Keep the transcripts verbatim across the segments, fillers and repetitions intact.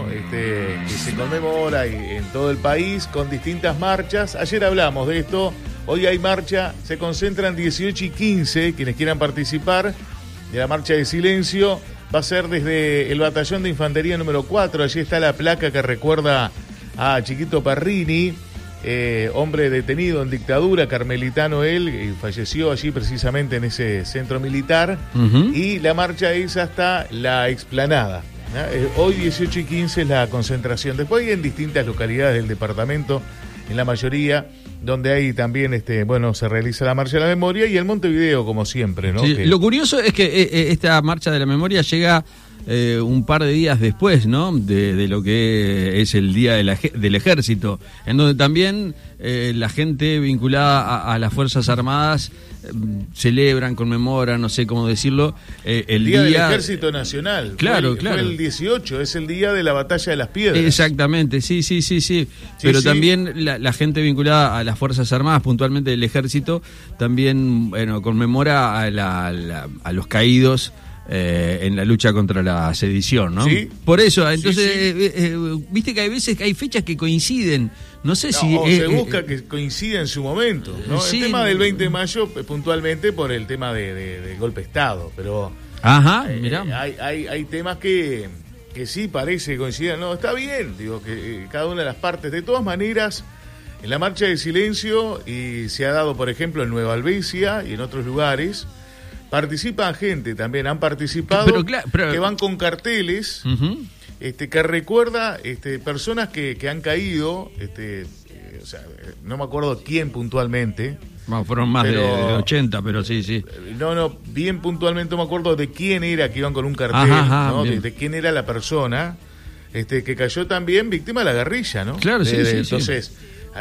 este, que se conmemora en todo el país con distintas marchas. Ayer hablamos de esto, hoy hay marcha, se concentran dieciocho y quince, quienes quieran participar de la marcha de silencio. Va a ser desde el batallón de infantería número cuatro, allí está la placa que recuerda a Chiquito Parrini, eh, hombre detenido en dictadura, carmelitano él, y falleció allí precisamente en ese centro militar, uh-huh. Y la marcha es hasta la explanada. Eh, hoy dieciocho y quince es la concentración, después hay en distintas localidades del departamento, en la mayoría, donde hay también, este, bueno, se realiza la Marcha de la Memoria y el Montevideo, como siempre, ¿no? Sí, que... Lo curioso es que eh, esta Marcha de la Memoria llega eh, un par de días después, ¿no? De, de lo que es el Día de la, del Ejército, en donde también eh, la gente vinculada a, a las Fuerzas Armadas eh, celebran, conmemoran, no sé cómo decirlo, eh, el, el día, día del Ejército Nacional. Claro, fue el, claro. Fue el dieciocho, es el día de la Batalla de las Piedras. Exactamente, sí, sí, sí, sí. sí Pero sí. también la, la gente vinculada a las Fuerzas Armadas, puntualmente del Ejército, también, bueno, conmemora a, la, a, la, a los caídos eh, en la lucha contra la sedición, ¿no? Sí. Por eso, entonces, sí, sí. Eh, eh, viste que hay veces que hay fechas que coinciden. No sé no, si... O eh, se busca eh, que coincida en su momento, ¿no? Sí, el tema del veinte de mayo, puntualmente por el tema de, de, de golpe de Estado, pero... Ajá, eh, mirá. Hay, hay, hay temas que, que sí parece que coinciden. No, está bien, digo, que eh, cada una de las partes. De todas maneras, en la marcha de silencio, y se ha dado, por ejemplo, en Nueva Albesia y en otros lugares, participan gente también, han participado, pero, pero, pero, que van con carteles, uh-huh. este, que recuerda este, personas que, que han caído, este, eh, o sea, no me acuerdo quién puntualmente. Bueno, fueron más pero, de, de ochenta, pero sí, sí. No, no, bien puntualmente no me acuerdo de quién era que iban con un cartel, ajá, ajá, ¿no? De, de quién era la persona este, que cayó también víctima de la guerrilla, ¿no? Claro, de, sí, de, sí. Entonces, sí.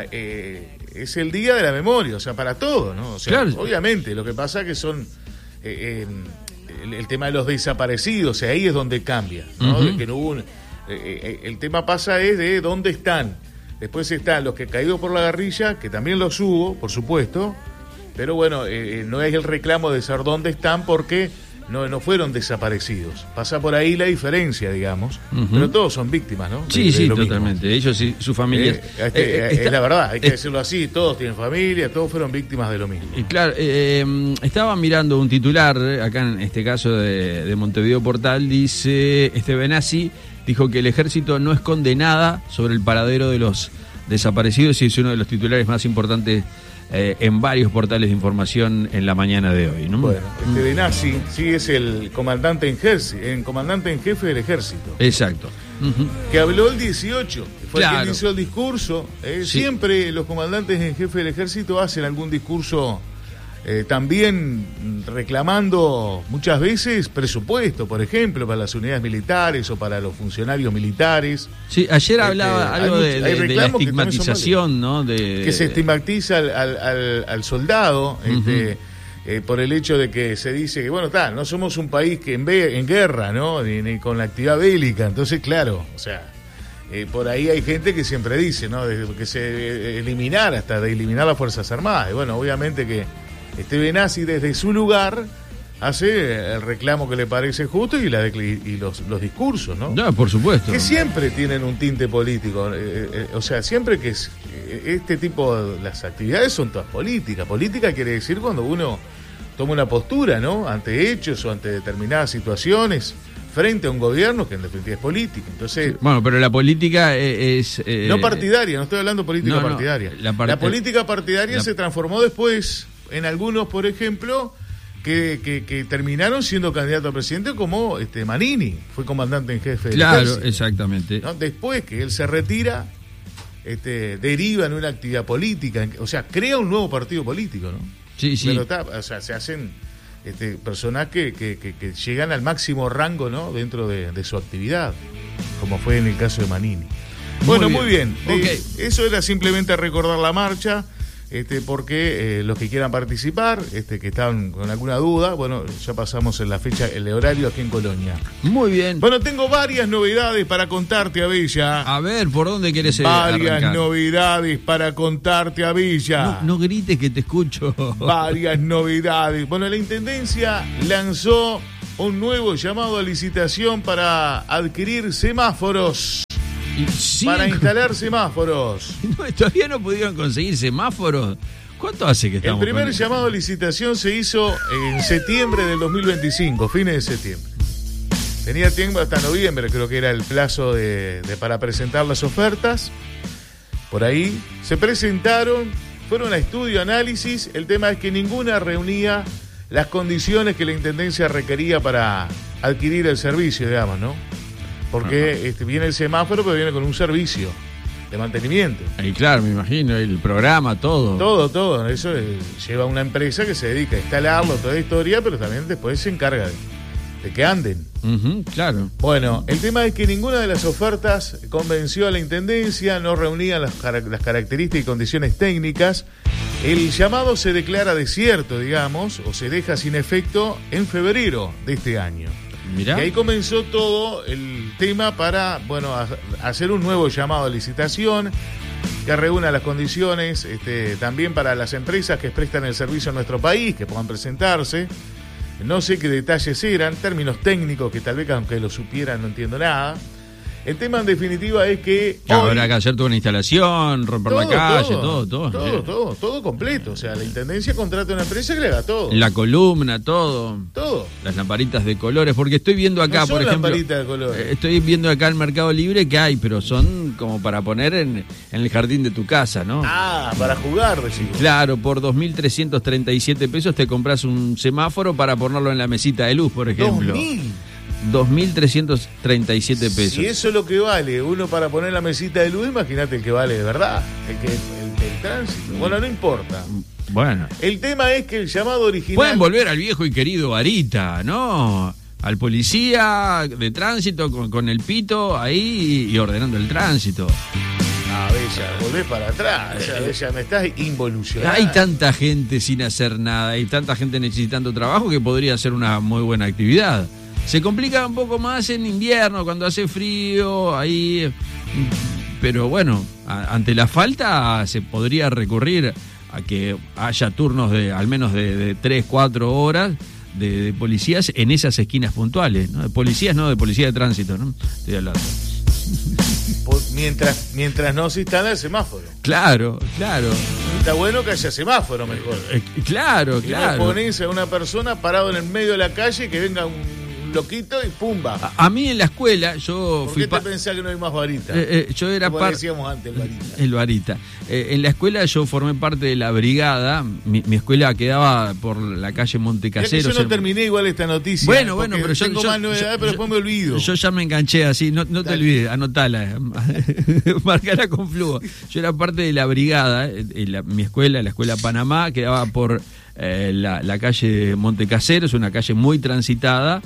Eh, es el día de la memoria, o sea, para todo, ¿no? O sea, claro. Obviamente, lo que pasa que son eh, eh, el, el tema de los desaparecidos, o sea, ahí es donde cambia, ¿no? Uh-huh. De que no hubo un, eh, eh, el tema pasa es de dónde están. Después están los que caídos por la guerrilla, que también los hubo, por supuesto, pero bueno, eh, no es el reclamo de saber dónde están porque no, no fueron desaparecidos. Pasa por ahí la diferencia, digamos, uh-huh. Pero todos son víctimas, ¿no? Sí, de, sí, de totalmente. Mismo. Ellos y sus familias. Eh, este, eh, eh, está, es la verdad, hay que eh, decirlo así, todos tienen familia, todos fueron víctimas de lo mismo. Y claro, eh, estaba mirando un titular, acá en este caso de, de Montevideo Portal, dice, este Benassi dijo que el ejército no esconde nada sobre el paradero de los desaparecidos y es uno de los titulares más importantes eh, en varios portales de información en la mañana de hoy, ¿no? Bueno, este Benassi sí es el comandante en, jefe, el comandante en jefe del ejército. Exacto. Uh-huh. Que habló el dieciocho, fue claro. quien hizo el discurso. Eh, sí. Siempre los comandantes en jefe del ejército hacen algún discurso eh, también reclamando muchas veces presupuesto, por ejemplo, para las unidades militares o para los funcionarios militares. Sí, ayer hablaba este, algo de, mucho, de, de la estigmatización, ¿no? De, que se estigmatiza al, al, al, al soldado, uh-huh. este, eh, por el hecho de que se dice que, bueno, está, no somos un país que en, ve, en guerra, ¿no? Ni, ni con la actividad bélica. Entonces, claro, o sea, eh, por ahí hay gente que siempre dice, ¿no? De, que se eh, eliminar, hasta de eliminar las Fuerzas Armadas. Y bueno, obviamente que este Benassi desde su lugar hace el reclamo que le parece justo y, la, y los, los discursos, ¿no? No, por supuesto. Que siempre tienen un tinte político. Eh, eh, o sea, siempre que es, eh, este tipo de las actividades son todas políticas. Política quiere decir cuando uno toma una postura, ¿no? Ante hechos o ante determinadas situaciones frente a un gobierno que en definitiva es política. Entonces, sí, bueno, pero la política es... Eh, no partidaria, no estoy hablando de política no, no, partidaria. La, part- la política partidaria la... se transformó después en algunos, por ejemplo, que, que, que terminaron siendo candidato a presidente, como este Manini, fue comandante en jefe del claro, ejército. Exactamente. ¿No? Después que él se retira, este, deriva en una actividad política, o sea, crea un nuevo partido político, ¿no? Sí, sí. Pero está, o sea, se hacen este, personas que, que, que, que llegan al máximo rango, ¿no? Dentro de, de su actividad, como fue en el caso de Manini. Muy bueno, bien. muy bien. Okay. Eh, eso era simplemente recordar la marcha. Este, porque eh, los que quieran participar, este, que estaban con alguna duda, bueno, ya pasamos en la fecha, el horario aquí en Colonia. Muy bien. Bueno, tengo varias novedades para contarte, a Villa. A ver, ¿por dónde quieres Varias arrancar? novedades para contarte, a Villa. No, no grites que te escucho. Varias novedades. Bueno, la Intendencia lanzó un nuevo llamado a licitación para adquirir semáforos. Y, sí, para instalar semáforos. No, todavía no pudieron conseguir semáforos. ¿Cuánto hace que estamos? El primer con... llamado a licitación se hizo en septiembre del dos mil veinticinco, fines de septiembre. Tenía tiempo hasta noviembre, creo que era el plazo de, de para presentar las ofertas. Por ahí se presentaron, fueron a estudio, análisis. El tema es que ninguna reunía las condiciones que la Intendencia requería para adquirir el servicio, digamos, ¿no? Porque este, viene el semáforo, pero viene con un servicio de mantenimiento. Y claro, me imagino, el programa, todo. Todo, todo. Eso es, lleva una empresa que se dedica a instalarlo, toda la historia, pero también después se encarga de, de que anden. Uh-huh, claro. Bueno, el tema es que ninguna de las ofertas convenció a la Intendencia, no reunían las, las características y condiciones técnicas. El llamado se declara desierto, digamos, o se deja sin efecto en febrero de este año. Mirá. Y ahí comenzó todo el tema para, bueno, a, a hacer un nuevo llamado a licitación que reúna las condiciones este, también para las empresas que prestan el servicio en nuestro país, que puedan presentarse. No sé qué detalles eran, términos técnicos que tal vez aunque lo supieran no entiendo nada. El tema en definitiva es que Claro, hoy, habrá que hacer toda una instalación, romper todo, la calle, todo, todo, todo. todo, eh. todo, todo completo. O sea, la Intendencia contrata a una empresa que le haga todo. La columna, todo. Todo. Las lamparitas de colores, porque estoy viendo acá, No son por ejemplo. lamparitas de colores. eh, Estoy viendo acá el Mercado Libre que hay, pero son como para poner en, en el jardín de tu casa, ¿no? Ah, para jugar, decimos. Claro, por dos mil trescientos treinta y siete pesos te compras un semáforo para ponerlo en la mesita de luz, por ejemplo. dos mil. dos mil trescientos treinta y siete pesos. Si eso es lo que vale uno para poner la mesita de luz, imagínate el que vale de verdad, el que el, el tránsito. Bueno, no importa. Bueno. El tema es que el llamado original... Pueden volver al viejo y querido Varita, ¿no? Al policía de tránsito con, con el pito ahí y ordenando el tránsito. Ah, Bella, volvés para atrás. O sea, Bella, me estás involucionando. Hay tanta gente sin hacer nada, hay tanta gente necesitando trabajo que podría ser una muy buena actividad. Se complica un poco más en invierno, cuando hace frío, ahí... Pero bueno, a, ante la falta se podría recurrir a que haya turnos de al menos de, de tres, cuatro horas de, de policías en esas esquinas puntuales, ¿no? De policías, no de policía de tránsito, ¿no? Estoy hablando. Mientras, mientras no se instala el semáforo. Claro, claro. Está bueno que haya semáforo mejor. Eh, claro, Y claro. no ponés a una persona parado en el medio de la calle que venga un loquito y pumba. A, a mí en la escuela, yo ¿Por fui... qué pa- te pensás que no hay más varita? eh, eh, yo era Como parte... decíamos antes, el varita. El Varita. Eh, en la escuela yo formé parte de la brigada. Mi, mi escuela quedaba por la calle Ya que Montecasero. yo no terminé igual esta noticia. Bueno, porque bueno, pero yo... tengo yo- más novedades, yo- pero después me olvido. Yo ya me enganché así, no, no te Dale. olvides, anotala. Marcala con flujo. Yo era parte de la brigada. eh, eh, la- mi escuela, la escuela Panamá, quedaba por eh, la, la calle Montecasero, es una calle muy transitada.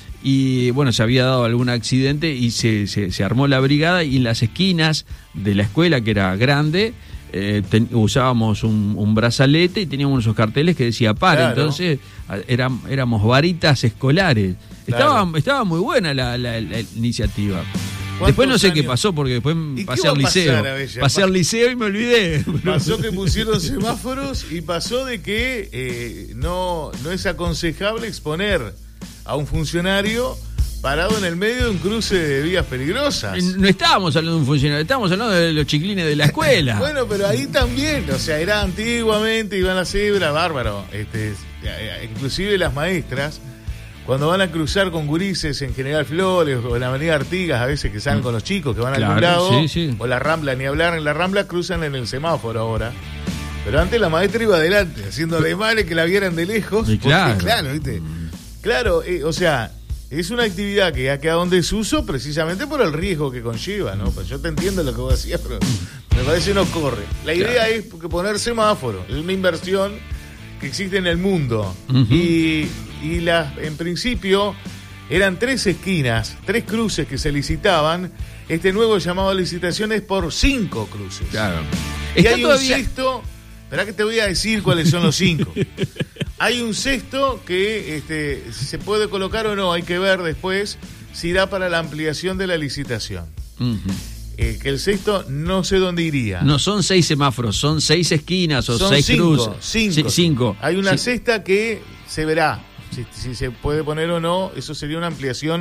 Y bueno, se había dado algún accidente y se, se, se armó la brigada, y en las esquinas de la escuela, que era grande, eh, ten- usábamos un, un brazalete y teníamos esos carteles que decía para. Claro. Entonces a- eram- éramos varitas escolares. Claro. Estaba, estaba muy buena la, la- la iniciativa. ¿Cuántos Después no sé qué años? pasó, porque después ¿Y pasé qué va al a pasar, liceo. Abella? Pasé al liceo y me olvidé. Pasó que pusieron semáforos y pasó de que eh, no, no es aconsejable exponer a un funcionario parado en el medio de un cruce de vías peligrosas. Eh, No estábamos hablando de un funcionario, estábamos hablando de los chiquilines de la escuela. Bueno, pero ahí también, o sea, era antiguamente, iban las cebras, bárbaro. Este, eh, inclusive las maestras, cuando van a cruzar con gurises en General Flores o en la Avenida Artigas, a veces que salen con los chicos que van Claro, al lado, sí, sí. o la Rambla, ni hablar, en la Rambla cruzan en el semáforo ahora. Pero antes la maestra iba adelante, haciendo ademanes que la vieran de lejos. Sí, porque, claro. claro, ¿viste? Claro, eh, o sea, es una actividad que ha quedado en desuso precisamente por el riesgo que conlleva, ¿no? Pues yo te entiendo lo que vos decías, pero me parece no corre. La idea Claro. es que poner semáforo, es una inversión que existe en el mundo. Ujú. Y, y las, en principio eran tres esquinas, tres cruces que se licitaban. Este nuevo llamado a licitación es por cinco cruces. Claro. Y Está hay todavía- un sexto, esperá que te voy a decir cuáles son los cinco. Hay un sexto que este, se puede colocar o no, hay que ver después si da para la ampliación de la licitación. Ujú. Eh, que el sexto no sé dónde iría. No son seis semáforos, son seis esquinas o Son seis cinco, cruces. cinco. Sí, cinco. Hay una Sí. sexta que se verá si, si se puede poner o no, eso sería una ampliación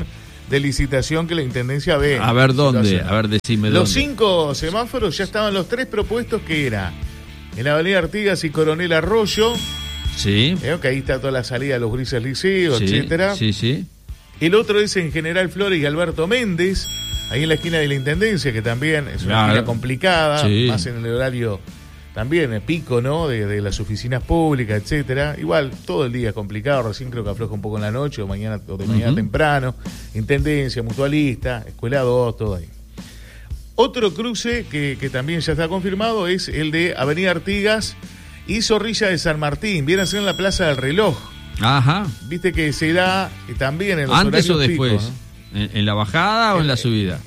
de licitación que la Intendencia ve. A ver dónde, a ver decime los dónde. cinco semáforos ya estaban los tres propuestos, que era en la avenida Artigas y Coronel Arroyo. Sí. Eh, que ahí está toda la salida de los Grises Liceos, sí, etcétera. Sí, sí. El otro es en General Flores y Alberto Méndez, ahí en la esquina de la Intendencia, que también es una claro. esquina complicada, sí. más en el horario también el pico, ¿no? De, de las oficinas públicas, etcétera. Igual todo el día es complicado, recién creo que afloja un poco en la noche o mañana o de mañana uh-huh. temprano. Intendencia, Mutualista, Escuela dos, todo ahí. Otro cruce que, que también ya está confirmado es el de Avenida Artigas y Zorrilla de San Martín. Viene a ser en la Plaza del Reloj. Ajá. Viste que se da también en los ¿antes horarios o después? picos, ¿no? ¿En, ¿En la bajada o en la subida?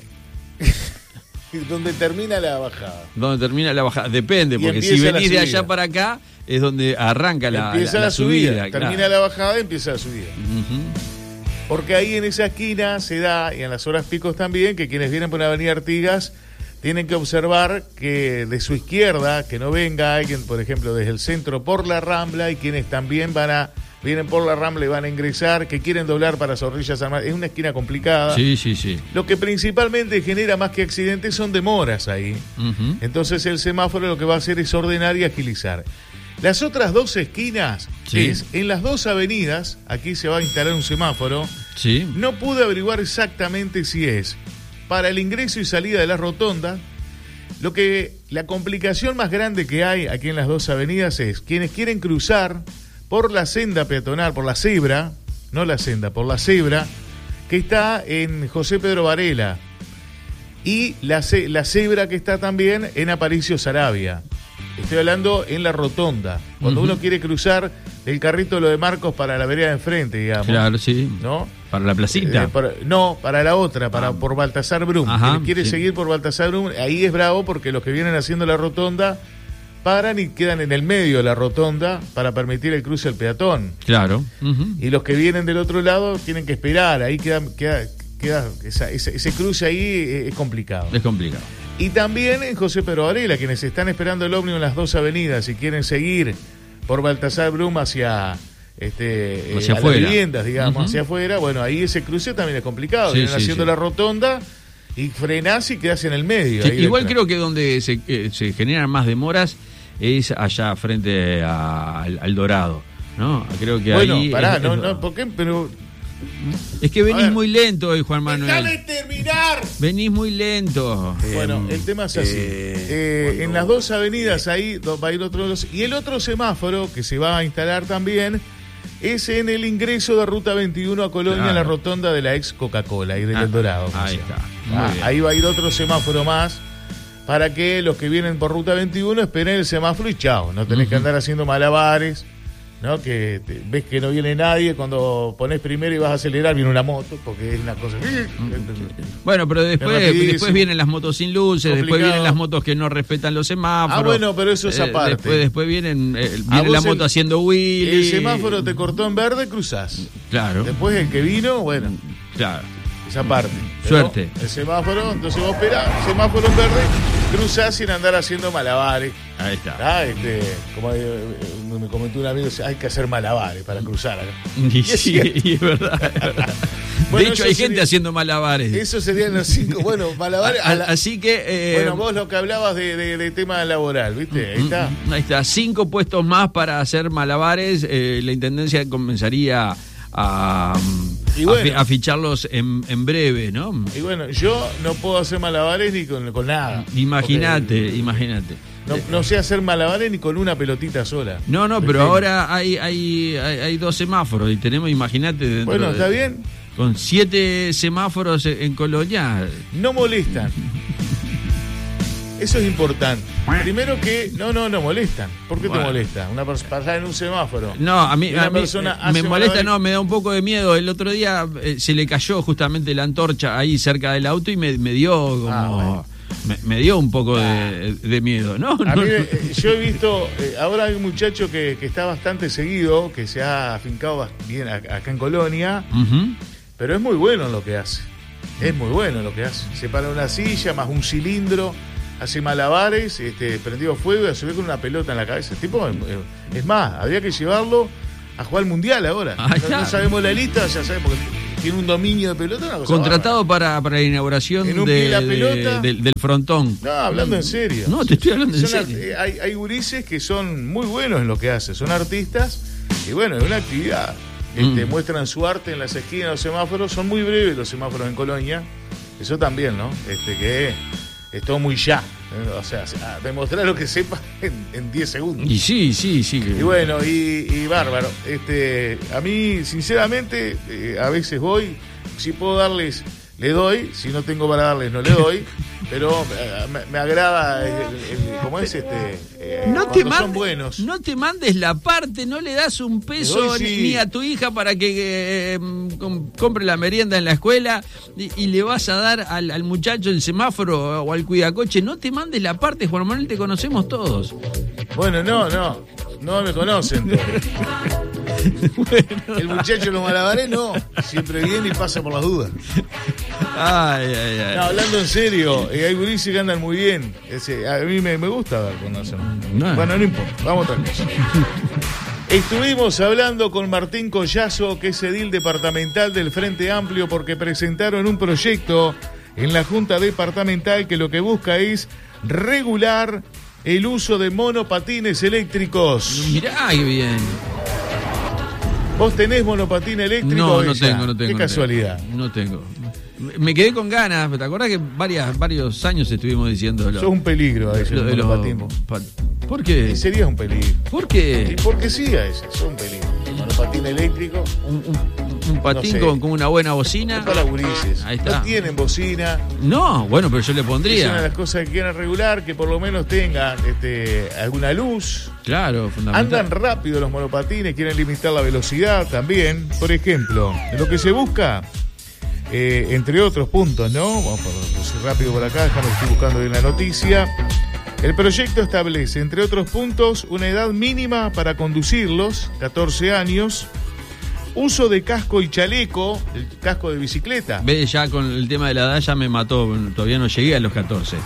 Donde termina la bajada. Donde termina la bajada. Depende, porque si venís de allá para acá es donde arranca la, empieza la, la, la subida. subida. Claro. Termina la bajada y empieza la subida. Uh-huh. Porque ahí en esa esquina se da, y en las horas picos también, que quienes vienen por la avenida Artigas tienen que observar que de su izquierda, que no venga alguien, por ejemplo, desde el centro por la Rambla, y quienes también van a vienen por la Rambla y van a ingresar, que quieren doblar para Zorrilla San Martín. Es una esquina complicada. Sí, sí, sí. Lo que principalmente genera más que accidentes son demoras ahí. Uh-huh. Entonces el semáforo lo que va a hacer es ordenar y agilizar. Las otras dos esquinas, sí. es en las dos avenidas, aquí se va a instalar un semáforo. Sí. No pude averiguar exactamente si es para el ingreso y salida de la rotonda. Lo que la complicación más grande que hay aquí en las dos avenidas es quienes quieren cruzar por la senda peatonal, por la cebra, no la senda, por la cebra, que está en José Pedro Varela, y la, ce- la cebra que está también en Aparicio Saravia. Estoy hablando en la rotonda, cuando uh-huh. uno quiere cruzar el carrito de lo de Marcos para la vereda de enfrente, digamos. Claro, sí. ¿No? ¿Para la placita? Eh, para, no, para la otra, para ah. por Baltasar Brum. Ajá, Quien quiere sí. seguir por Baltasar Brum, ahí es bravo porque los que vienen haciendo la rotonda paran y quedan en el medio de la rotonda para permitir el cruce del peatón. Claro. Uh-huh. Y los que vienen del otro lado tienen que esperar, ahí queda, queda, queda esa, ese, ese cruce ahí es complicado. Es complicado. Y también en José Pedro Varela, quienes están esperando el ómnibus en las dos avenidas y quieren seguir por Baltasar Brum hacia, este, hacia eh, a afuera. las viviendas, digamos, uh-huh. hacia afuera, bueno, ahí ese cruce también es complicado. Sí, Vienen sí, haciendo sí. la rotonda y frenás y quedás en el medio. Sí, ahí igual detrás. creo que donde se, eh, se generan más demoras es allá frente a, al, al Dorado, ¿no? Creo que bueno, ahí... pará, es, no, es, no, ¿por qué? Pero... Es que venís muy lento hoy, Juan Manuel. ¡Déjame terminar! Venís muy lento. Bueno, el tema es así. Eh, eh, cuando... En las dos avenidas ahí va a ir otro... Y el otro semáforo que se va a instalar también es en el ingreso de Ruta veintiuno a Colonia, claro. en la rotonda de la ex Coca-Cola y del ah, Eldorado. Ahí está. Ah, ahí va a ir otro semáforo más para que los que vienen por Ruta veintiuno esperen el semáforo y chao. No tenés uh-huh. que andar haciendo malabares, ¿no? Que te, ves que no viene nadie, cuando pones primero y vas a acelerar viene una moto, porque es una cosa... Bueno, pero después, después vienen las motos sin luces, complicado. Después vienen las motos que no respetan los semáforos. Ah, bueno, pero eso es aparte. Eh, después, después vienen eh, viene la moto el, haciendo wheelie. El semáforo te cortó en verde, cruzás. Claro. Después el que vino, bueno. Claro. Esa parte. Suerte. El semáforo, entonces vos esperás, semáforo en verde, cruzás sin andar haciendo malabares. Ahí está. Ah, este, como eh, me comentó un amigo, hay que hacer malabares para cruzar acá. Y, y sí, es, y es verdad, es verdad. Bueno, de hecho, hay sería, gente haciendo malabares. Eso serían los cinco. Bueno, malabares. A, a, la, así que. Eh, bueno, vos lo que hablabas de, de, de tema laboral, ¿viste? Ahí está. Ahí está. Cinco puestos más para hacer malabares. Eh, la intendencia comenzaría a. Y bueno, a ficharlos en, en breve, ¿no? Y bueno, yo no puedo hacer malabares ni con, con nada. Imagínate, imagínate. No, no sé hacer malabares ni con una pelotita sola. No, no, pero ahora hay, hay, hay, hay dos semáforos y tenemos, imagínate. Dentro bueno, está de, bien. Con siete semáforos en Colonia. No molestan. Eso es importante. Primero que, no, no, no molestan. ¿Por qué bueno. te molesta? Una persona pasar en un semáforo. No, a mí, a mí me molesta, no, me da un poco de miedo. El otro día eh, se le cayó justamente la antorcha ahí cerca del auto y me, me dio como... Ah, bueno. me, me dio un poco ah. de, de miedo, ¿no? A mí, eh, yo he visto, eh, ahora hay un muchacho que, que está bastante seguido, que se ha afincado bien acá en Colonia, uh-huh. pero es muy bueno en lo que hace. Es muy bueno en lo que hace. Se para una silla, más un cilindro, hace malabares, este, prendido fuego y se ve con una pelota en la cabeza. El tipo, es más, habría que llevarlo a jugar al mundial ahora. Ah, no, no sabemos la lista, ya sabemos que tiene un dominio de pelota. Una cosa contratado para, para la inauguración en un de, pie la pelota. de, de, del frontón. No, hablando en serio. No, te estoy hablando en son serio. Art- hay, hay gurises que son muy buenos en lo que hacen, son artistas, y bueno, es una actividad. Este, Mm. Muestran su arte en las esquinas de los semáforos, son muy breves los semáforos en Colonia, eso también, ¿no? Este, que es todo muy ya, ¿eh? O sea, a demostrar lo que sepa en diez segundos. Y sí, sí, sí. Y bueno, y, y bárbaro. Este, a mí, sinceramente, eh, a veces voy, si puedo darles, le doy, si no tengo para darles, no le doy, pero eh, me, me agrada, el, el, ¿cómo es este? Eh, No cuando te, son mandes, buenos. no te mandes la parte, no le das un peso Le doy, sí. ni, ni a tu hija para que eh, com- compre la merienda en la escuela y, y le vas a dar al, al muchacho el semáforo o al cuidacoche. No te mandes la parte, Juan Manuel, te conocemos todos. Bueno, no, no, no me conocen todos. Bueno. El muchacho los malabares no, siempre viene y pasa por las dudas. Ay, ay, ay. No, hablando en serio, eh, hay gurises que andan muy bien. Ese, a mí me, me gusta ver cuando hacen. No. Bueno, no importa, vamos a otra cosa. Estuvimos hablando con Martín Collazo, que es edil departamental del Frente Amplio, porque presentaron un proyecto en la Junta Departamental que lo que busca es regular el uso de monopatines eléctricos. Mirá, qué bien. ¿Vos tenés monopatín eléctrico? No, no ella? tengo, no tengo. Qué no casualidad. tengo. No tengo. Me quedé con ganas, ¿te acordás que varias, varios años estuvimos diciendo lo, Sos un peligro a ese lo de los monopatín. pa- ¿Por qué? Y sería un peligro. ¿Por ¿Y qué? por qué sí a ese? Son un peligro. El monopatín eléctrico. Un, un- un patín No sé. con, con una buena bocina. Para gurises. Ahí está. No tienen bocina. No, bueno, pero yo le Es una de pondría. las cosas que quieren regular, que por lo menos tengan este, alguna luz. Claro, fundamental. Andan rápido los monopatines, quieren limitar la velocidad también. Por ejemplo, lo que se busca, eh, entre otros puntos, ¿no? Vamos a ir rápido por acá, déjame que estoy buscando bien la noticia. El proyecto establece, entre otros puntos, una edad mínima para conducirlos, catorce años, uso de casco y chaleco, el casco de bicicleta. Ve, ya con el tema de la edad ya me mató, todavía no llegué a los catorce.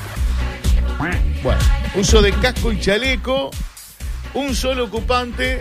Bueno, uso de casco y chaleco, un solo ocupante,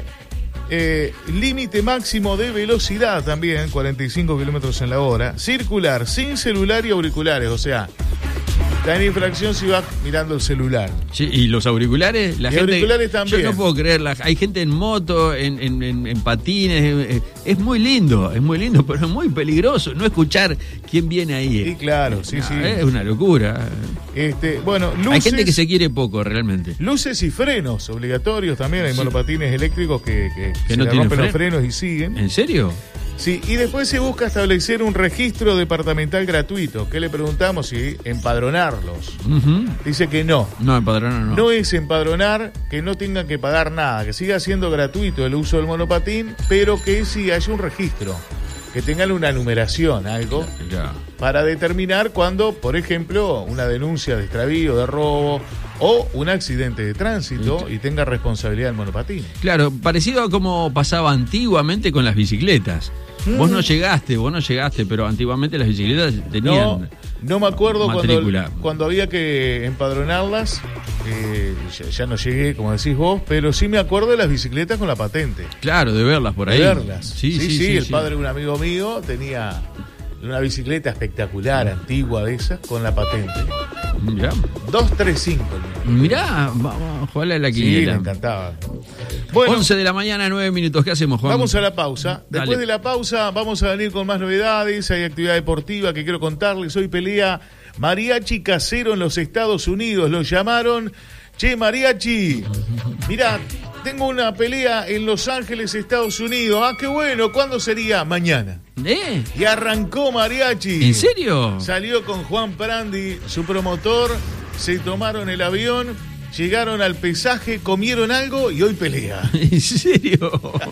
eh, límite máximo de velocidad también, cuarenta y cinco kilómetros en la hora, circular, sin celular y auriculares, o sea, está en infracción si vas mirando el celular. Sí, y los auriculares, la Y gente. auriculares también. Yo no puedo creerla. Hay gente en moto, en, en, en, en patines. eh, Es muy lindo, es muy lindo, pero es muy peligroso no escuchar quién viene ahí. Sí, claro, sí, Ah, sí. Es una locura. Este, bueno, luces, Hay gente que se quiere poco, realmente. luces y frenos obligatorios también. Hay Sí. monopatines eléctricos que, que, Que se no le tienen rompen los freno. frenos y siguen. ¿En serio? Sí, y después se busca establecer un registro departamental gratuito. ¿Qué le preguntamos? Si empadronarlos. Ujú. Dice que no. No, empadronar no. No es empadronar, que no tengan que pagar nada, que siga siendo gratuito el uso del monopatín, pero que sí haya un registro, que tengan una numeración, algo, Ya. para determinar cuando, por ejemplo, una denuncia de extravío, de robo o un accidente de tránsito y tenga responsabilidad el monopatín. Claro, parecido a como pasaba antiguamente con las bicicletas. Mm. Vos no llegaste, vos no llegaste, pero antiguamente las bicicletas tenían. No, no me acuerdo cuando, matrícula. cuando había que empadronarlas, eh, ya, ya no llegué, como decís vos, pero sí me acuerdo de las bicicletas con la patente. Claro, de verlas por ahí. De verlas. Sí, Sí, sí, sí, sí, el sí. padre de un amigo mío tenía una bicicleta espectacular, antigua de esas, con la patente. Mirá, doscientos treinta y cinco. mirá, vamos a jugarle a la Sí, me quiniela. encantaba. Bueno, once de la mañana, nueve minutos. ¿Qué hacemos, Juan? vamos a la pausa. Después Dale. de la pausa vamos a venir con más novedades. Hay actividad deportiva que quiero contarles. Hoy pelea mariachi casero en los Estados Unidos. Los llamaron, che, mariachi, mirá, tengo una pelea en Los Ángeles, Estados Unidos. Ah, qué bueno. ¿Cuándo sería? Mañana. ¿Eh? Y arrancó mariachi. ¿En serio? Salió con Juan Prandi, su promotor. Se tomaron el avión. Llegaron al pesaje, comieron algo y hoy pelea. ¿En serio?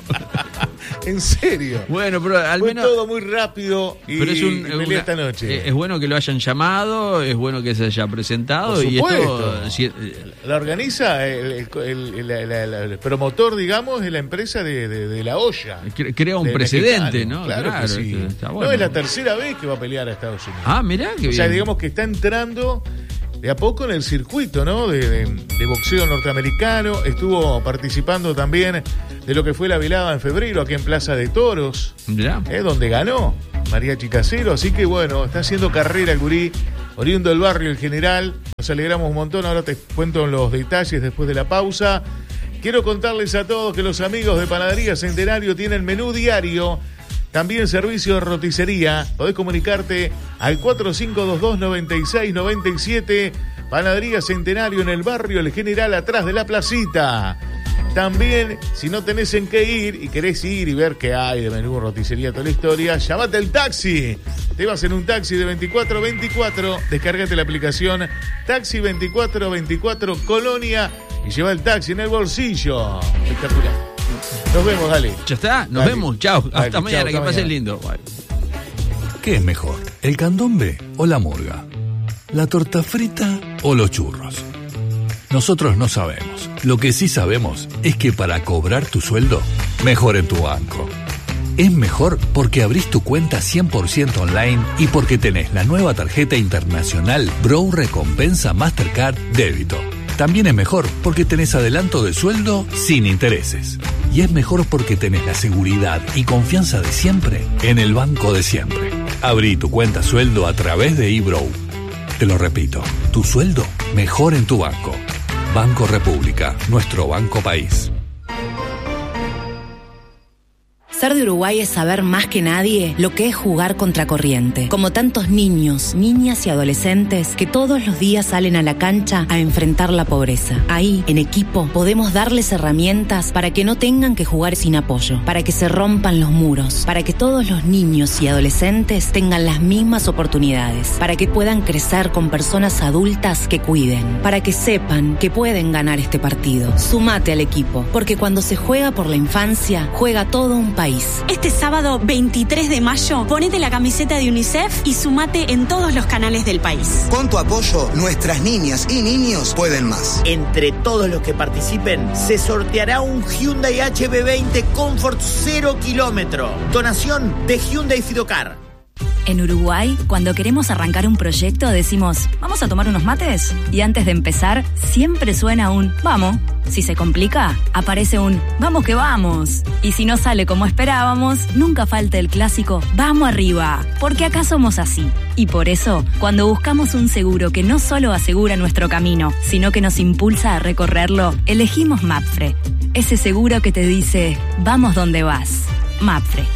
En serio. Bueno, pero al Fue menos. todo muy rápido y, Pero es un, y pelea una- esta noche. eh, Es bueno que lo hayan llamado, es bueno que se haya presentado. Por y supuesto. esto. si- eh, La organiza el, el- el- el- el- el promotor, digamos, es la empresa de, de- de la olla. cre- crea un del precedente, mexicano. ¿no? Claro, que sí. este, está bueno. No, es la tercera vez que va a pelear a Estados Unidos. Ah, mirá, qué o sea, bien. digamos que está entrando de a poco en el circuito, ¿no? De, de- de boxeo norteamericano. Estuvo participando también de lo que fue la velada en febrero aquí en Plaza de Toros, Mirá. ¿eh? Donde ganó. mariachi casero, así que bueno, está haciendo carrera el gurí, oriundo del barrio El General. Nos alegramos un montón, ahora te cuento los detalles después de la pausa. Quiero contarles a todos que los amigos de Panadería Centenario tienen menú diario, también servicio de roticería. Podés comunicarte al cuatro cinco dos dos, nueve seis nueve siete. Panadería Centenario en el barrio El General, atrás de la placita. También, si no tenés en qué ir y querés ir y ver qué hay de menú, roticería, toda la historia, llamate el taxi. Te vas en un taxi de veinticuatro veinticuatro, descárgate la aplicación Taxi veinticuatro veinticuatro Colonia y lleva el taxi en el bolsillo. Espectacular. Nos vemos, dale. Ya está, nos dale. vemos. Chao. Hasta Dale, mañana, chao, que hasta pasen mañana. lindo. Bye. ¿Qué es mejor, el candombe o la murga? ¿La torta frita o los churros? Nosotros no sabemos. Lo que sí sabemos es que para cobrar tu sueldo, mejor en tu banco. Es mejor porque abrís tu cuenta cien por ciento online y porque tenés la nueva tarjeta internacional Bro Recompensa Mastercard Débito. También es mejor porque tenés adelanto de sueldo sin intereses. Y es mejor porque tenés la seguridad y confianza de siempre en el banco de siempre. Abrí tu cuenta sueldo a través de eBrow. Te lo repito, tu sueldo mejor en tu banco. Banco República, nuestro banco país. Ser de Uruguay es saber más que nadie lo que es jugar contracorriente. Como tantos niños, niñas y adolescentes que todos los días salen a la cancha a enfrentar la pobreza. Ahí, en equipo, podemos darles herramientas para que no tengan que jugar sin apoyo, para que se rompan los muros, para que todos los niños y adolescentes tengan las mismas oportunidades, para que puedan crecer con personas adultas que cuiden, para que sepan que pueden ganar este partido. Sumate al equipo, porque cuando se juega por la infancia, juega todo un país. Este sábado veintitrés de mayo, ponete la camiseta de UNICEF y sumate en todos los canales del país. Con tu apoyo, nuestras niñas y niños pueden más. Entre todos los que participen, se sorteará un Hyundai H B veinte Comfort cero kilómetro. Donación de Hyundai Fidocar. En Uruguay, cuando queremos arrancar un proyecto, decimos, ¿vamos a tomar unos mates? Y antes de empezar, siempre suena un vamos. Si se complica, aparece un vamos que vamos. Y si no sale como esperábamos, nunca falta el clásico vamos arriba, porque acá somos así. Y por eso, cuando buscamos un seguro que no solo asegura nuestro camino, sino que nos impulsa a recorrerlo, elegimos Mapfre. Ese seguro que te dice, vamos donde vas. Mapfre.